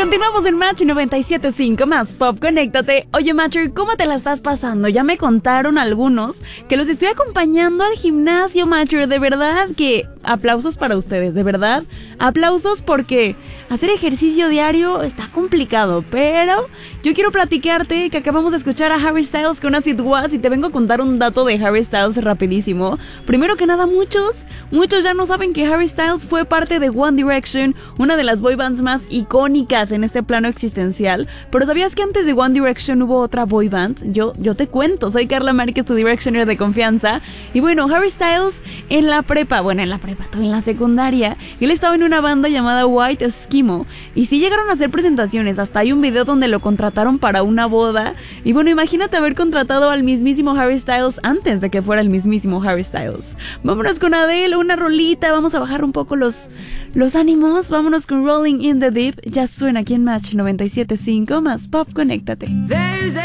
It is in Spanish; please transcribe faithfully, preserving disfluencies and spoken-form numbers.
Continuamos en Match noventa y siete punto cinco más Pop, conéctate. Oye, Matcher, ¿cómo te la estás pasando? Ya me contaron algunos que los estoy acompañando al gimnasio, Matcher. De verdad que aplausos para ustedes, de verdad. Aplausos porque hacer ejercicio diario está complicado, pero yo quiero platicarte que acabamos de escuchar a Harry Styles con As It Was y te vengo a contar un dato de Harry Styles rapidísimo. Primero que nada, muchos, muchos ya no saben que Harry Styles fue parte de One Direction, una de las boy bands más icónicas en este plano existencial. Pero ¿sabías que antes de One Direction hubo otra boy band? Yo, yo te cuento, soy Carla Márquez, tu Directioner de confianza. Y bueno, Harry Styles en la prepa, bueno, en la prepa, todo en la secundaria, él estaba en una banda llamada White Eskimo. Y sí llegaron a hacer presentaciones, hasta hay un video donde lo contrataron para una boda. Y bueno, imagínate haber contratado al mismísimo Harry Styles antes de que fuera el mismísimo Harry Styles. Vámonos con Adele, una rolita, vamos a bajar un poco los, los ánimos. Vámonos con Rolling in the Deep, ya suena aquí en Match noventa y siete punto cinco más Pop, conéctate.